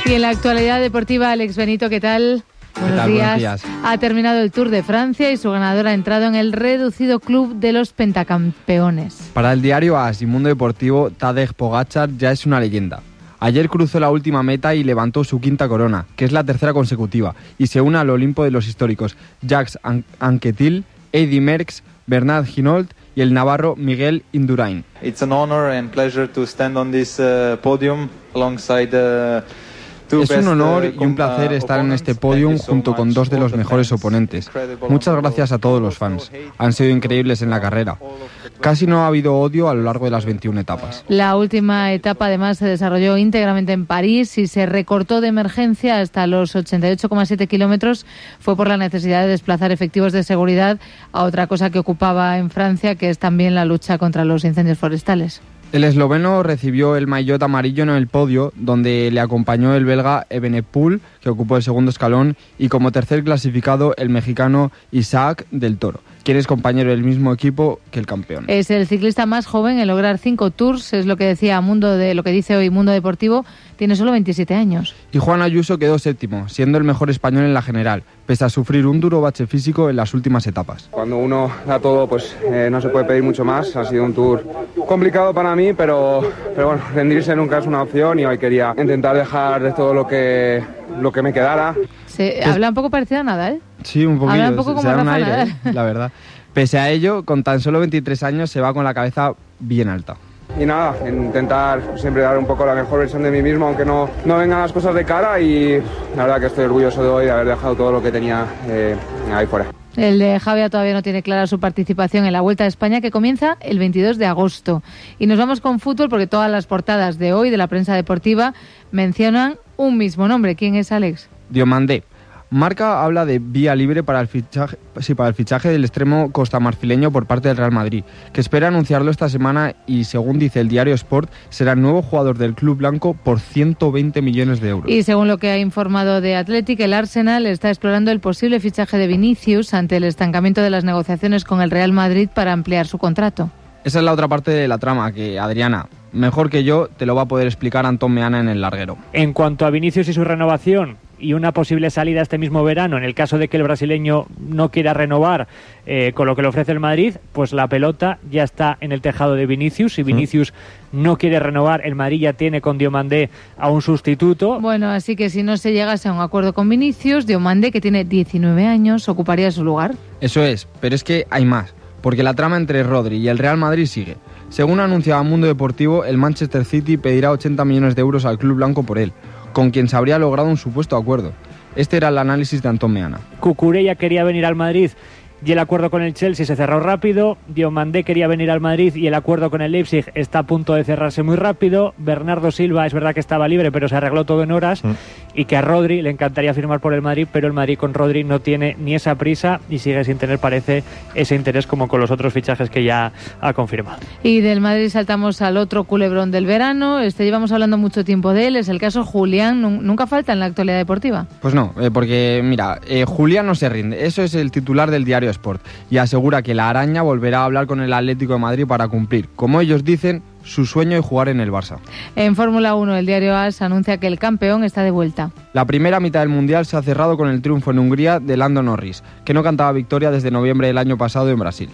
Y en la actualidad deportiva, Alex Benito, ¿qué tal? Buenos días. Ha terminado el Tour de Francia y su ganador ha entrado en el reducido club de los pentacampeones. Para el diario AS y Mundo Deportivo, Tadej Pogačar ya es una leyenda. Ayer cruzó la última meta y levantó su quinta corona, que es la tercera consecutiva, y se une al Olimpo de los históricos Jacques Anquetil, Eddy Merckx, Bernard Hinault y el navarro Miguel Indurain. It's an honor and pleasure to stand on this podium alongside Es un honor y un placer estar en este podium junto con dos de los mejores oponentes. Muchas gracias a todos los fans. Han sido increíbles en la carrera. Casi no ha habido odio a lo largo de las 21 etapas. La última etapa además se desarrolló íntegramente en París y se recortó de emergencia hasta los 88,7 kilómetros. Fue por la necesidad de desplazar efectivos de seguridad a otra cosa que ocupaba en Francia, que es también la lucha contra los incendios forestales. El esloveno recibió el maillot amarillo en el podio, donde le acompañó el belga Evenepoel, que ocupó el segundo escalón, y como tercer clasificado el mexicano Isaac del Toro, quien es compañero del mismo equipo que el campeón. Es el ciclista más joven en lograr 5 Tours, es lo que decía lo que dice hoy Mundo Deportivo. Tiene solo 27 años. Y Juan Ayuso quedó séptimo, siendo el mejor español en la general, pese a sufrir un duro bache físico en las últimas etapas. Cuando uno da todo, pues no se puede pedir mucho más. Ha sido un Tour complicado para mí, pero bueno, rendirse nunca es una opción y hoy quería intentar dejar de todo lo que me quedara. Habla un poco parecido a Nadal. Sí, un poquito. Habla un poco como Rafa Nadal. La verdad. Pese a ello, con tan solo 23 años se va con la cabeza bien alta. Y nada, intentar siempre dar un poco la mejor versión de mí mismo, aunque no vengan las cosas de cara, y la verdad que estoy orgulloso de hoy de haber dejado todo lo que tenía ahí fuera. El de Javier todavía no tiene clara su participación en la Vuelta a España, que comienza el 22 de agosto. Y nos vamos con fútbol porque todas las portadas de hoy de la prensa deportiva mencionan un mismo nombre. ¿Quién es, Alex? Diomandé. Marca habla de vía libre para el fichaje del extremo costamarfileño por parte del Real Madrid, que espera anunciarlo esta semana y, según dice el diario Sport, será el nuevo jugador del club blanco por 120 millones de euros. Y según lo que ha informado The Athletic, el Arsenal está explorando el posible fichaje de Vinicius ante el estancamiento de las negociaciones con el Real Madrid para ampliar su contrato. Esa es la otra parte de la trama que, Adriana, mejor que yo, te lo va a poder explicar Antón Meana en el larguero. En cuanto a Vinicius y su renovación y una posible salida este mismo verano, en el caso de que el brasileño no quiera renovar con lo que le ofrece el Madrid, pues la pelota ya está en el tejado de Vinicius. Si Vinicius no quiere renovar, el Madrid ya tiene con Diomandé a un sustituto. Bueno, así que si no se llegase a un acuerdo con Vinicius, Diomandé, que tiene 19 años, ocuparía su lugar. Eso es, pero es que hay más, porque la trama entre Rodri y el Real Madrid sigue. Según anunciaba Mundo Deportivo, el Manchester City pedirá 80 millones de euros al club blanco por él, con quien se habría logrado un supuesto acuerdo. Este era el análisis de Antón Meana. Cucurella quería venir al Madrid y el acuerdo con el Chelsea se cerró rápido. Diomandé quería venir al Madrid y el acuerdo con el Leipzig está a punto de cerrarse muy rápido. Bernardo Silva es verdad que estaba libre, pero se arregló todo en horas. Y que a Rodri le encantaría firmar por el Madrid, pero el Madrid con Rodri no tiene ni esa prisa y sigue sin tener, parece, ese interés como con los otros fichajes que ya ha confirmado. Y del Madrid saltamos al otro culebrón del verano. Llevamos hablando mucho tiempo de él, es el caso Julián. Nunca falta en la actualidad deportiva. Pues no, porque mira, Julián no se rinde. Eso es el titular del diario Sport y asegura que la araña volverá a hablar con el Atlético de Madrid para cumplir, como ellos dicen, su sueño de jugar en el Barça. En Fórmula 1, el diario AS anuncia que el campeón está de vuelta. La primera mitad del Mundial se ha cerrado con el triunfo en Hungría de Lando Norris, que no cantaba victoria desde noviembre del año pasado en Brasil.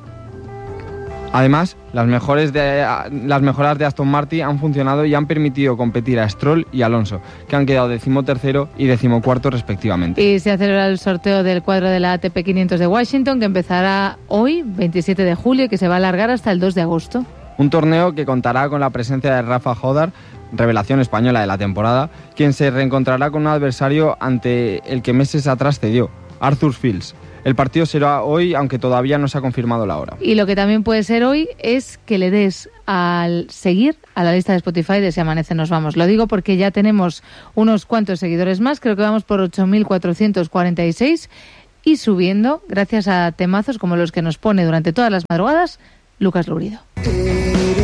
Además, las mejoras de Aston Martin han funcionado y han permitido competir a Stroll y Alonso, que han quedado 13º y 14º respectivamente. Y se celebra el sorteo del cuadro de la ATP 500 de Washington, que empezará hoy, 27 de julio, y que se va a alargar hasta el 2 de agosto. Un torneo que contará con la presencia de Rafa Jodar, revelación española de la temporada, quien se reencontrará con un adversario ante el que meses atrás cedió, Arthur Fields. El partido será hoy, aunque todavía no se ha confirmado la hora. Y lo que también puede ser hoy es que le des al seguir a la lista de Spotify de Si Amanece Nos Vamos. Lo digo porque ya tenemos unos cuantos seguidores más, creo que vamos por 8.446 y subiendo, gracias a temazos como los que nos pone durante todas las madrugadas Lucas Lurido.